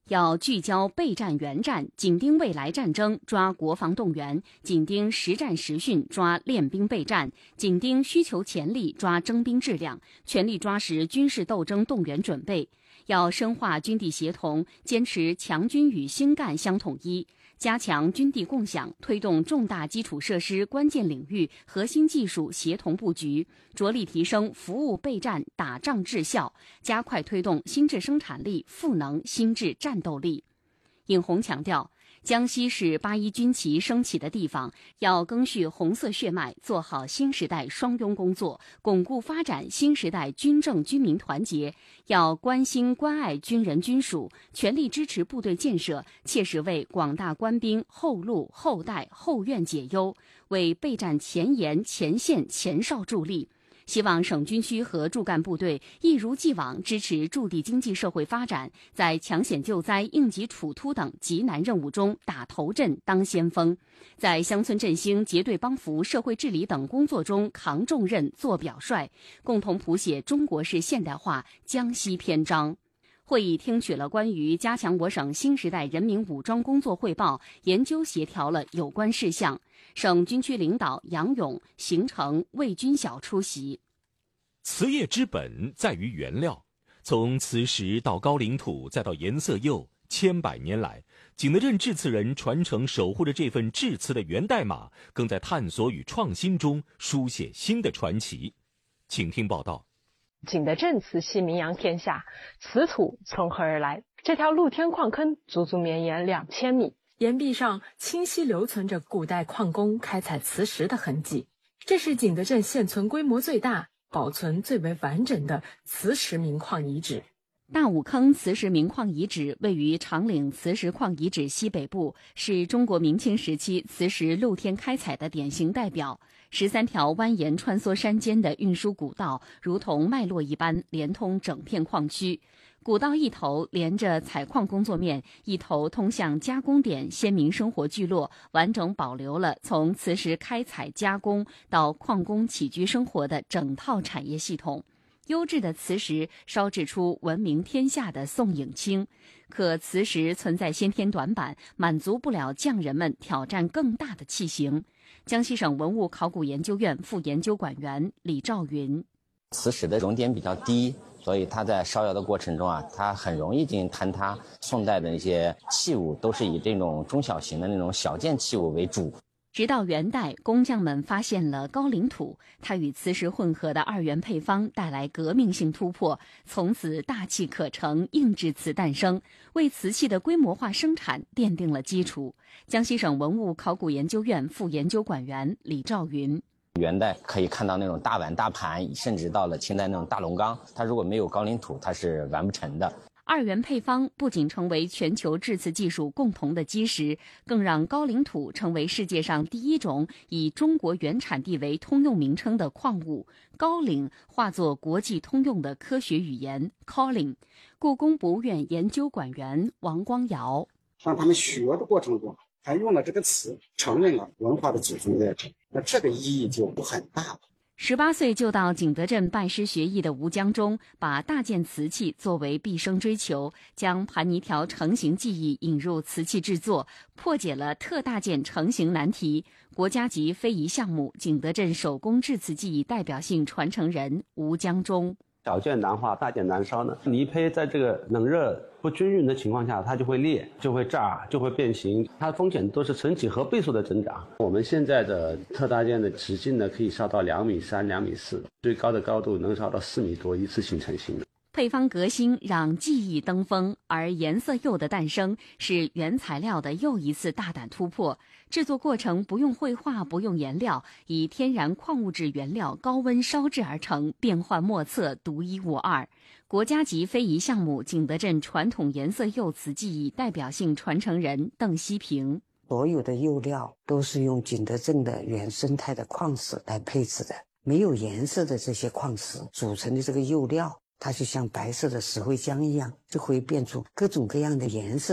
要聚焦备战援战，紧盯未来战争，抓国防动员；紧盯实战实训，抓练兵备战；紧盯需求潜力，抓征兵质量，全力抓实军事斗争动员准备。要深化军地协同，坚持强军与新干相统一，加强军地共享，推动重大基础设施关键领域核心技术协同布局，着力提升服务备战打仗质效，加快推动新质生产力赋能新质战斗力。尹红强调，江西是八一军旗升起的地方，要赓续红色血脉，做好新时代双拥工作，巩固发展新时代军政军民团结。要关心关爱军人军属，全力支持部队建设，切实为广大官兵后路后代后院解忧，为备战前沿前线前哨助力。希望省军区和驻赣部队一如既往支持驻地经济社会发展，在抢险救灾、应急处突等急难任务中打头阵、当先锋，在乡村振兴、结对帮扶、社会治理等工作中扛重任、做表率，共同谱写中国式现代化江西篇章。会议听取了关于加强我省新时代人民武装工作汇报，研究协调了有关事项。省军区领导杨勇、邢成、魏军晓出席。 瓷业之本在于原料，从瓷石到高岭土，再到颜色釉，千百年来，景德镇制瓷人传承守护着这份制瓷的源代码，更在探索与创新中书写新的传奇。请听报道。 景德镇瓷器名扬天下，瓷土从何而来？这条露天矿坑足足绵延2000米， 岩壁上清晰留存着古代矿工开采瓷石的痕迹。这是景德镇现存规模最大、保存最为完整的瓷石名矿遗址。 大武坑瓷石名矿遗址位于长岭瓷石矿遗址西北部，是中国明清时期瓷石露天开采的典型代表。13条蜿蜒穿梭山间的运输古道，如同脉络一般连通整片矿区。古道一头连着采矿工作面，一头通向加工点先民生活聚落，完整保留了从瓷石开采加工到矿工起居生活的整套产业系统。优质的瓷石烧制出闻名天下的宋颖清，可瓷石存在先天短板，满足不了匠人们挑战更大的器型。江西省文物考古研究院副研究馆员李兆云， 瓷石的熔点比较低，所以它在烧窑的过程中它很容易进行坍塌。宋代的那些器物都是以这种中小型的那种小件器物为主。 直到元代，工匠们发现了高岭土，它与瓷石混合的二元配方带来革命性突破，从此大器可成，硬质瓷诞生，为瓷器的规模化生产奠定了基础。江西省文物考古研究院副研究馆员李兆云， 元代可以看到那种大碗大盘，甚至到了清代那种大龙缸，它如果没有高岭土，它是完不成的。 二元配方不仅成为全球制瓷技术共同的基石，更让高岭土成为世界上第一种以中国原产地为通用名称的矿物。高岭化作国际通用的科学语言 Calling。 故宫博物院研究馆员王光尧， 让他们学的过程中还用了这个词，承认了文化的祖宗在这，那这个意义就很大了。 18岁就到景德镇拜师学艺的吴江中，把大件瓷器作为毕生追求，将盘泥条成型技艺引入瓷器制作，破解了特大件成型难题。国家级非遗项目景德镇手工制瓷技艺代表性传承人吴江中， 小件难化，大件难烧呢。泥胚在这个冷热不均匀的情况下，它就会裂，就会炸，就会变形，它的风险都是成几何倍数的增长。我们现在的特大件的直径呢，可以烧到2.3米、2.4米，最高的高度能烧到4米多，一次性成型的。 配方革新让技艺登峰，而颜色釉的诞生是原材料的又一次大胆突破。制作过程不用绘画，不用颜料，以天然矿物质原料高温烧制而成，变幻莫测，独一无二。国家级非遗项目景德镇传统颜色釉瓷技艺代表性传承人邓希平， 所有的釉料都是用景德镇的原生态的矿石来配置的，没有颜色的这些矿石组成的这个釉料，它就像白色的石灰浆一样，就会变出各种各样的颜色。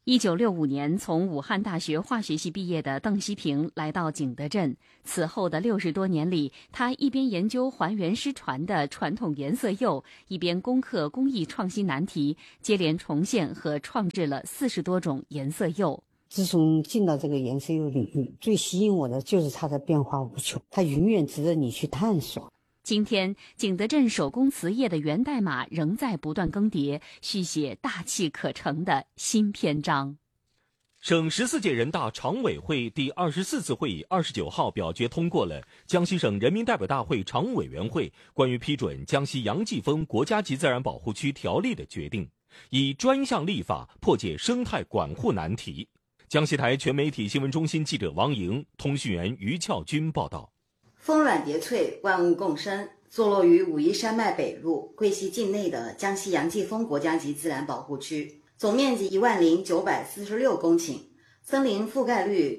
1965年从武汉大学化学系毕业的邓锡平来到景德镇，此后的60多年里，他一边研究还原失传的传统颜色釉，一边攻克工艺创新难题，接连重现和创制了40多种颜色釉。 自从进到这个颜色釉领域，最吸引我的就是它的变化无穷，它永远值得你去探索。 今天，景德镇手工瓷业的源代码仍在不断更迭，续写大器可成的新篇章。 省14届人大常委会第24次会议29号表决通过了江西省人民代表大会常务委员会关于批准江西杨继峰国家级自然保护区条例的决定，以专项立法破解生态管护难题。江西台全媒体新闻中心记者王莹、通讯员于俏军报道。 峰软叠翠，万物共生。坐落于武夷山脉北麓、贵溪境内的江西杨继峰国家级自然保护区，总面积10946公顷，森林覆盖率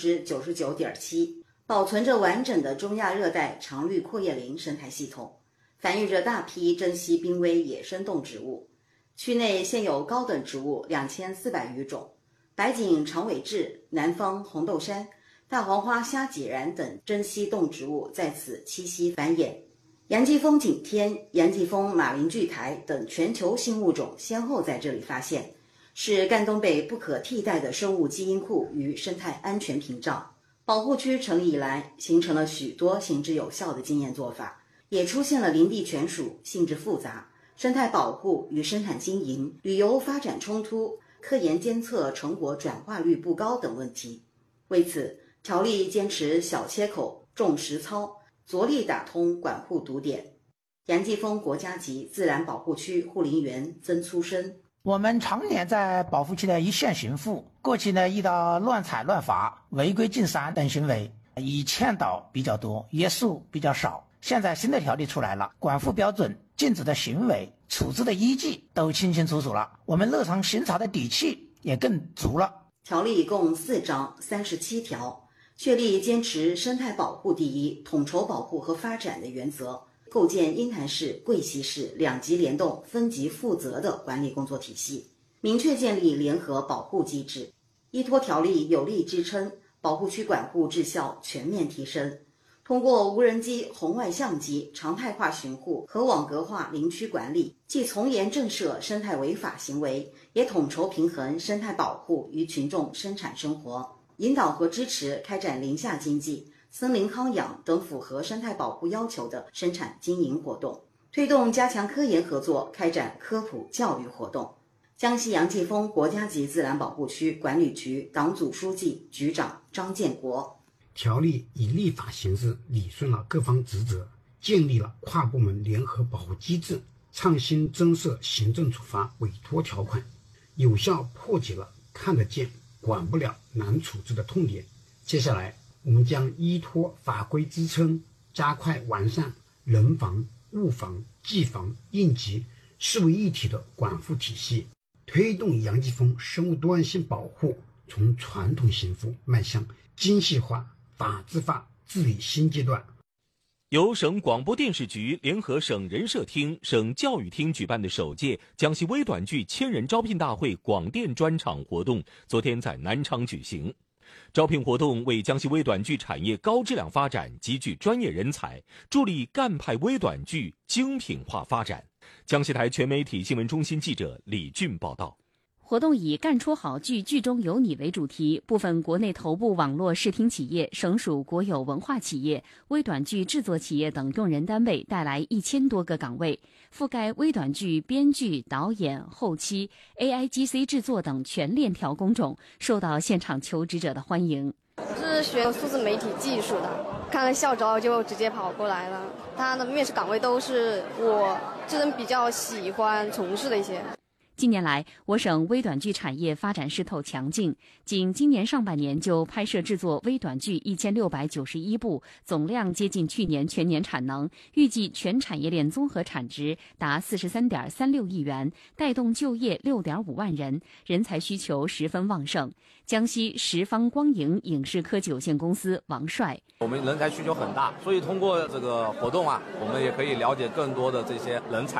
99.7%，保存着完整的中亚热带常绿阔叶林生态系统，繁育着大批珍稀濒危野生动植物。区内现有高等植物2400余种，白颈长尾雉、南方红豆杉、大黄花虾脊蚺等珍稀动植物在此栖息繁衍。杨继峰景天、杨继峰马林巨苔等全球新物种先后在这里发现，是赣东北不可替代的生物基因库与生态安全屏障。保护区成立以来，形成了许多行之有效的经验做法，也出现了林地权属性质复杂、生态保护与生产经营、旅游发展冲突、科研监测成果转化率不高等问题。为此，条例坚持小切口、重实操，着力打通管护堵点。杨继峰国家级自然保护区护林员曾粗生： 我们常年在保护区的一线巡抚，过去呢遇到乱采乱伐、违规进山等行为，以劝导比较多，约束比较少。现在新的条例出来了，管护标准、禁止的行为、处置的依据都清清楚楚了，我们日常巡查的底气也更足了。 条例共4章37条，确立坚持生态保护第一、统筹保护和发展的原则，构建鹰潭市、贵溪市2级联动、分级负责的管理工作体系，明确建立联合保护机制。依托条例有力支撑，保护区管护质效全面提升。通过无人机、红外相机常态化巡护和网格化林区管理，既从严震慑生态违法行为，也统筹平衡生态保护与群众生产生活，引导和支持开展林下经济、森林康养等符合生态保护要求的生产经营活动，推动加强科研合作，开展科普教育活动。江西杨继峰国家级自然保护区管理局党组书记、局长张建国： 条例以立法形式理顺了各方职责，建立了跨部门联合保护机制，创新增设行政处罚委托条款，有效破解了看得见管不了难处置的痛点。接下来我们将依托法规支撑，加快完善人防、物防、技防、应急视为一体的管护体系，推动杨继峰生物多样性保护从传统行扶迈向精细化、法治化治理新阶段。 由省广播电视局联合省人社厅、省教育厅举办的首届江西微短剧千人招聘大会广电专场活动昨天在南昌举行。招聘活动为江西微短剧产业高质量发展集聚专业人才，助力赣派微短剧精品化发展。江西台全媒体新闻中心记者李俊报道。 活动以干出好剧，剧中有你为主题，部分国内头部网络视听企业、省属国有文化企业、微短剧制作企业等用人单位带来1000多个岗位，覆盖微短剧编剧、导演、后期、AIGC 制作等全链条工种，受到现场求职者的欢迎。 是学数字媒体技术的，看了校招就直接跑过来了。他的面试岗位都是我这人比较喜欢从事的一些。 近年来，我省微短剧产业发展势头强劲，仅今年上半年就拍摄制作微短剧1691部，总量接近去年全年产能，预计全产业链综合产值达43.36亿元，带动就业6.5万人，人才需求十分旺盛。江西十方光影影视科技有限公司王帅： 我们人才需求很大，所以通过这个活动啊，我们也可以了解更多的这些人才。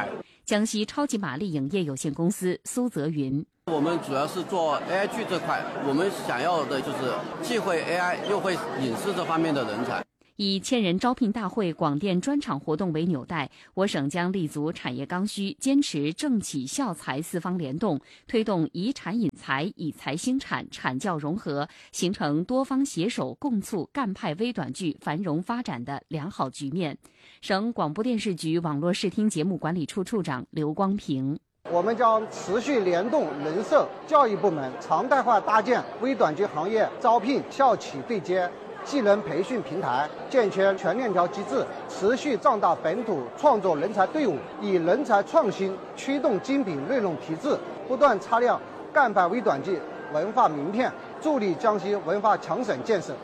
江西超级玛丽影业有限公司苏泽云。 我们主要是做 AI 剧这块，我们想要的就是既会 AI 又会影视这方面的人才。 以千人招聘大会、广电专场活动为纽带，我省将立足产业刚需，坚持政企校财四方联动，推动以产引才、以才兴产、产教融合，形成多方携手共促赣派微短剧繁荣发展的良好局面。省广播电视局网络视听节目管理处处长刘光平。 我们将持续联动人社、教育部门，常态化搭建微短剧行业招聘校企对接技能培训平台，健全全链条机制，持续壮大本土创作人才队伍，以人才创新驱动精品内容提质，不断擦亮赣派微短剧文化名片，助力江西文化强省建设。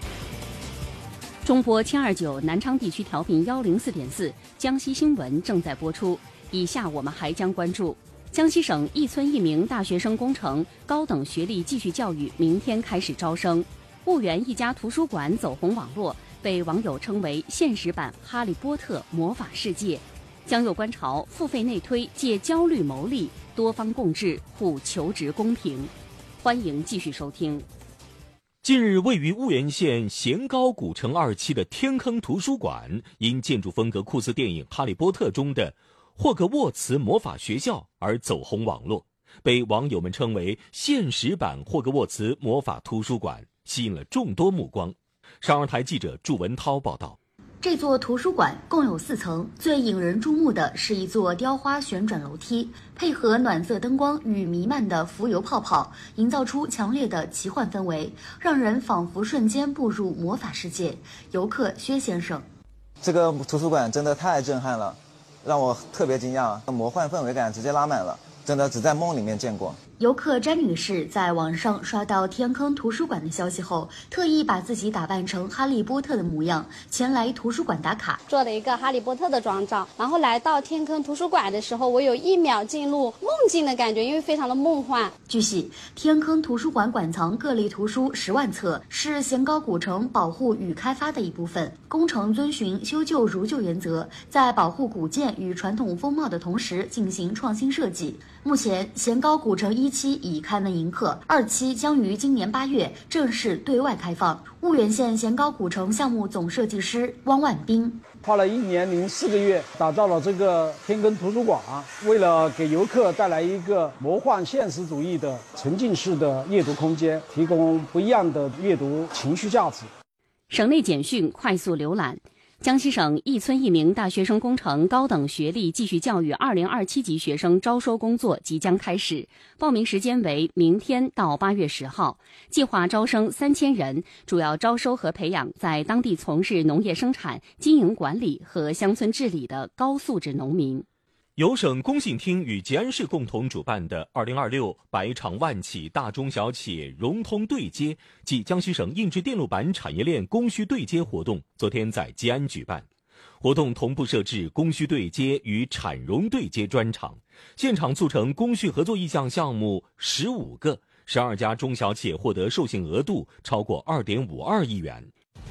中波729南昌地区调频104.4，江西新闻正在播出。以下我们还将关注：江西省一村一名大学生工程高等学历继续教育明天开始招生。婺源一家图书馆走红网络，被网友称为现实版《哈利波特魔法世界》。江右观潮付费内推借焦虑谋利，多方共治护求职公平。欢迎继续收听。 近日，位于婺源县咸高古城2期的天坑图书馆，因建筑风格酷似电影《哈利波特》中的霍格沃茨魔法学校而走红网络，被网友们称为现实版霍格沃茨魔法图书馆，吸引了众多目光。少儿台记者祝文涛报道。 这座图书馆共有4层，最引人注目的是一座雕花旋转楼梯，配合暖色灯光与弥漫的浮游泡泡，营造出强烈的奇幻氛围，让人仿佛瞬间步入魔法世界。游客薛先生： 这个图书馆真的太震撼了，让我特别惊讶，魔幻氛围感直接拉满了，真的只在梦里面见过。 游客詹女士在网上刷到天坑图书馆的消息后，特意把自己打扮成哈利波特的模样，前来图书馆打卡， 做了一个哈利波特的妆造。然后来到天坑图书馆的时候，我有1秒进入梦境的感觉，因为非常的梦幻。 据悉，天坑图书馆馆藏各类图书10万册，是咸高古城保护与开发的一部分。工程遵循修旧如旧原则，在保护古建与传统风貌的同时进行创新设计。目前，咸高古城1期已开门迎客，2期将于今年8月正式对外开放。婺源县咸高古城项目总设计师汪万斌花了1年零4个月打造了这个天坑图书馆，为了给游客带来一个魔幻现实主义的沉浸式的阅读空间，提供不一样的阅读情绪价值。 省内简讯快速浏览。江西省一村一名大学生工程高等学历继续教育2027级学生招收工作即将开始，报名时间为明天到8月10号，计划招生3000人，主要招收和培养在当地从事农业生产、经营管理和乡村治理的高素质农民。 由省工信厅与吉安市共同主办的2026百场万企大中小企业融通对接暨江西省硬质电路板产业链供需对接活动昨天在吉安举办。活动同步设置供需对接与产融对接专场，现场促成供需合作意向项目15个，12家中小企业获得授信额度超过2.52亿元。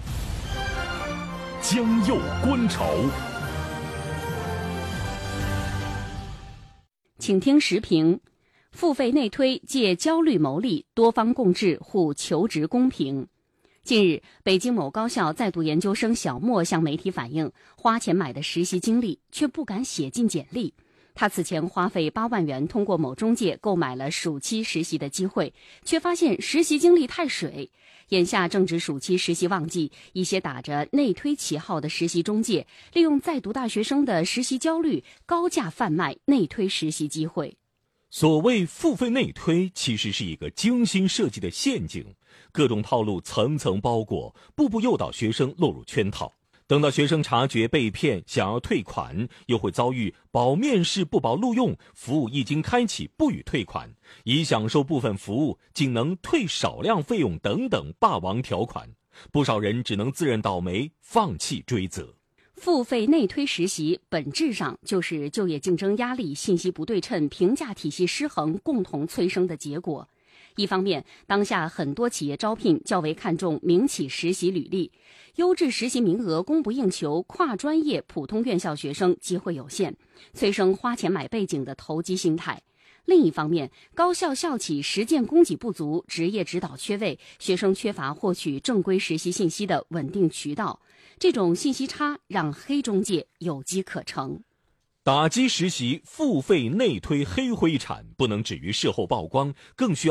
江右观潮。 请听时评：付费内推借焦虑谋利，多方共治护求职公平。近日，北京某高校在读研究生小莫向媒体反映，花钱买的实习经历却不敢写进简历。他此前花费8万元通过某中介购买了暑期实习的机会，却发现实习经历太水。眼下正值暑期实习旺季，一些打着内推旗号的实习中介利用在读大学生的实习焦虑，高价贩卖内推实习机会。 所谓付费内推，其实是一个精心设计的陷阱，各种套路层层包裹，步步诱导学生落入圈套。等到学生察觉被骗，想要退款，又会遭遇保面试不保录用，服务一经开启不予退款，已享受部分服务仅能退少量费用等等霸王条款，不少人只能自认倒霉，放弃追责。 付费内推实习本质上就是就业竞争压力、信息不对称、评价体系失衡共同催生的结果。 一方面，当下很多企业招聘较为看重民企实习履历，优质实习名额供不应求，跨专业普通院校学生机会有限，催生花钱买背景的投机心态。另一方面，高校校企实践供给不足，职业指导缺位，学生缺乏获取正规实习信息的稳定渠道，这种信息差让黑中介有机可乘。 打击实习付费内推黑灰产，不能止于事后曝光，更需要